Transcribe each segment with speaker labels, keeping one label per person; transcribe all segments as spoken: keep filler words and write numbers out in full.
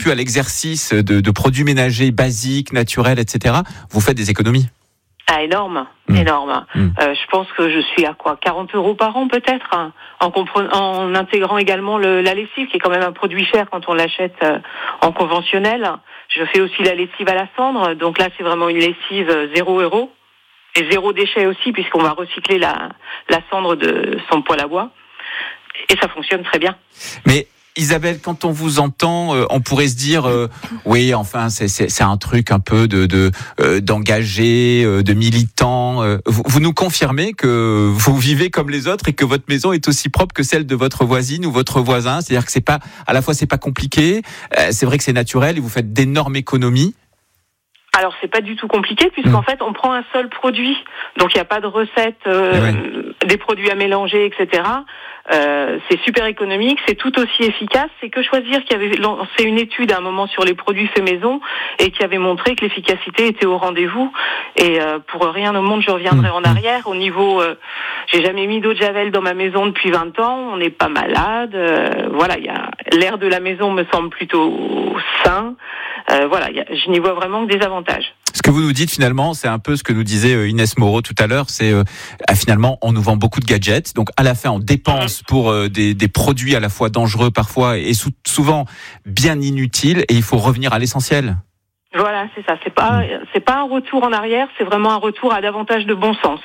Speaker 1: plus à l'exercice de, de produits ménagers basiques, naturels, et cetera, vous faites des économies.
Speaker 2: Ah, énorme, mmh. énorme. Mmh. Euh, je pense que je suis à quoi, quarante euros par an peut-être, hein, en, compre- en intégrant également le, la lessive, qui est quand même un produit cher quand on l'achète euh, en conventionnel. Je fais aussi la lessive à la cendre, donc là c'est vraiment une lessive euh, zéro euro. Et zéro déchet aussi, puisqu'on va recycler la, la cendre de son poêle à bois. Et ça fonctionne très bien.
Speaker 1: Mais Isabelle, quand on vous entend, euh, on pourrait se dire, euh, oui, enfin, c'est, c'est, c'est un truc un peu de, de euh, d'engagé, euh, de militant. Euh, vous, vous nous confirmez que vous vivez comme les autres et que votre maison est aussi propre que celle de votre voisine ou votre voisin. C'est-à-dire que c'est pas, à la fois, c'est pas compliqué. Euh, c'est vrai que c'est naturel et vous faites d'énormes économies.
Speaker 2: Alors c'est pas du tout compliqué puisqu'en mmh. fait on prend un seul produit, donc il n'y a pas de recette, euh, ouais. des produits à mélanger, et cetera. Euh, c'est super économique, c'est tout aussi efficace. C'est que choisir qui avait lancé une étude à un moment sur les produits faits maison et qui avait montré que l'efficacité était au rendez-vous. Et euh, pour rien au monde je reviendrai mmh. en arrière. Au niveau, euh, j'ai jamais mis d'eau de javel dans ma maison depuis vingt ans. On n'est pas malade. Euh, voilà, il y a l'air de la maison me semble plutôt sain. Euh, voilà, y a, je n'y vois vraiment que des avantages.
Speaker 1: Ce que vous nous dites finalement, c'est un peu ce que nous disait Inès Moreau tout à l'heure, c'est euh, finalement on nous vend beaucoup de gadgets, donc à la fin on dépense pour euh, des, des produits à la fois dangereux parfois et sou- souvent bien inutiles, et il faut revenir à l'essentiel.
Speaker 2: Voilà, c'est ça, c'est pas, c'est pas un retour en arrière, c'est vraiment un retour à davantage de bon sens.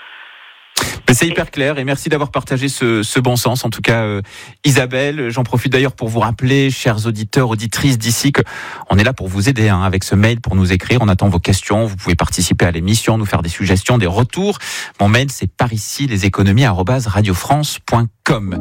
Speaker 1: Mais c'est hyper clair et merci d'avoir partagé ce, ce bon sens. En tout cas, euh, Isabelle, j'en profite d'ailleurs pour vous rappeler, chers auditeurs, auditrices d'ici, que on est là pour vous aider hein, avec ce mail, pour nous écrire. On attend vos questions. Vous pouvez participer à l'émission, nous faire des suggestions, des retours. Mon mail, c'est par ici les économies arobase radio france point com.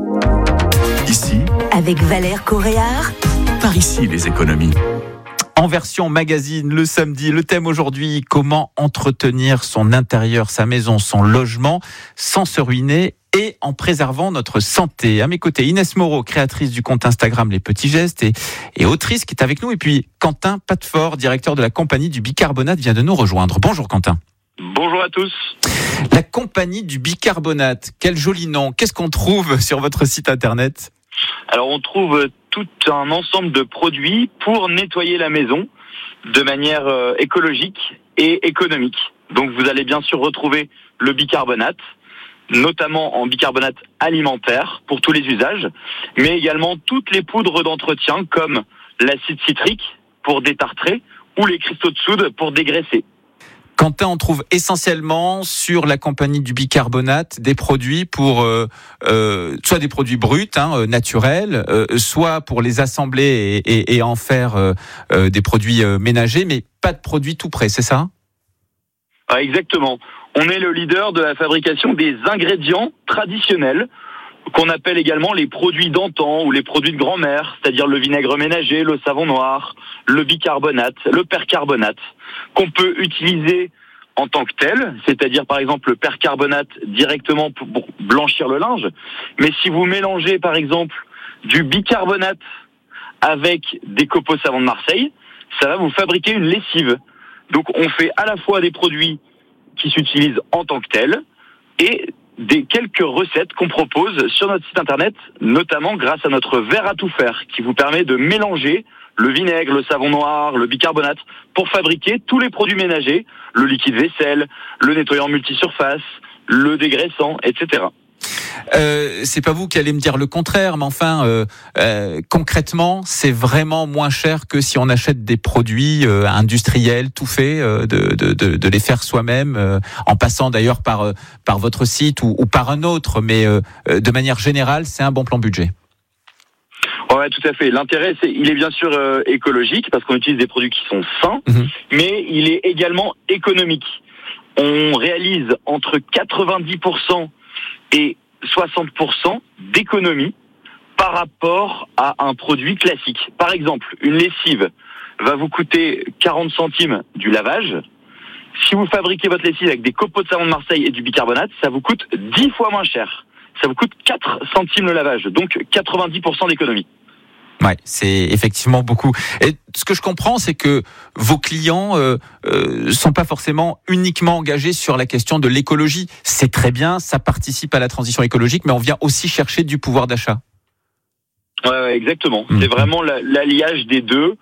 Speaker 3: Ici,
Speaker 4: avec Valère Coréard.
Speaker 3: Par ici les économies.
Speaker 1: En version magazine, le samedi, le thème aujourd'hui, comment entretenir son intérieur, sa maison, son logement, sans se ruiner et en préservant notre santé. À mes côtés, Inès Moreau, créatrice du compte Instagram Les Petits Gestes et, et autrice qui est avec nous. Et puis Quentin Patefort, directeur de la compagnie du bicarbonate, vient de nous rejoindre. Bonjour Quentin.
Speaker 5: Bonjour à tous.
Speaker 1: La compagnie du bicarbonate, quel joli nom. Qu'est-ce qu'on trouve sur votre site internet ?
Speaker 5: Alors on trouve tout un ensemble de produits pour nettoyer la maison de manière euh, écologique et économique. Donc vous allez bien sûr retrouver le bicarbonate, notamment en bicarbonate alimentaire pour tous les usages, mais également toutes les poudres d'entretien comme l'acide citrique pour détartrer ou les cristaux de soude pour dégraisser.
Speaker 1: Quentin, on trouve essentiellement sur la compagnie du bicarbonate des produits pour euh, euh, soit des produits bruts, hein, naturels, euh, soit pour les assembler et, et, et en faire euh, euh, des produits euh, ménagers, mais pas de produits tout prêts, c'est ça ?
Speaker 5: Ah, exactement. On est le leader de la fabrication des ingrédients traditionnels, qu'on appelle également les produits d'antan ou les produits de grand-mère, c'est-à-dire le vinaigre ménager, le savon noir, le bicarbonate, le percarbonate, qu'on peut utiliser en tant que tel, c'est-à-dire par exemple le percarbonate directement pour blanchir le linge, mais si vous mélangez par exemple du bicarbonate avec des copeaux savon de Marseille, ça va vous fabriquer une lessive. Donc on fait à la fois des produits qui s'utilisent en tant que tels et des quelques recettes qu'on propose sur notre site internet, notamment grâce à notre verre à tout faire, qui vous permet de mélanger le vinaigre, le savon noir, le bicarbonate, pour fabriquer tous les produits ménagers, le liquide vaisselle, le nettoyant multisurface, le dégraissant, et cetera.
Speaker 1: Euh, c'est pas vous qui allez me dire le contraire, mais enfin, euh, euh, concrètement, c'est vraiment moins cher que si on achète des produits euh, industriels, tout faits, euh, de, de, de, de les faire soi-même, euh, en passant d'ailleurs par, euh, par votre site ou, ou par un autre, mais euh, de manière générale, c'est un bon plan budget.
Speaker 5: Ouais, tout à fait. L'intérêt, c'est, il est bien sûr euh, écologique, parce qu'on utilise des produits qui sont sains, mmh. mais il est également économique. On réalise entre quatre-vingt-dix pour cent et soixante pour cent d'économie par rapport à un produit classique. Par exemple, une lessive va vous coûter quarante centimes du lavage. Si vous fabriquez votre lessive avec des copeaux de savon de Marseille et du bicarbonate, ça vous coûte dix fois moins cher. Ça vous coûte quatre centimes le lavage, donc quatre-vingt-dix pour cent d'économie.
Speaker 1: Ouais, c'est effectivement beaucoup. Et ce que je comprends, c'est que vos clients euh, euh, sont pas forcément uniquement engagés sur la question de l'écologie. C'est très bien, ça participe à la transition écologique, mais on vient aussi chercher du pouvoir d'achat.
Speaker 5: Ouais, ouais exactement. Mmh. C'est vraiment l'alliage des deux.